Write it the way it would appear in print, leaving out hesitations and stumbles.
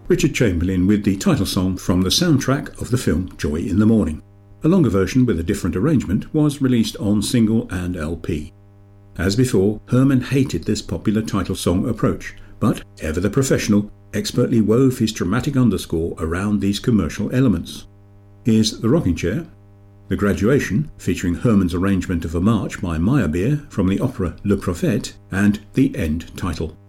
Richard Chamberlain with the title song from the soundtrack of the film Joy in the Morning. A longer version with a different arrangement was released on single and LP. As before, Herman hated this popular title song approach, but, ever the professional, expertly wove his dramatic underscore around these commercial elements. Here's The Rocking Chair, The Graduation, featuring Herman's arrangement of a march by Meyerbeer from the opera Le Prophète, and the end title.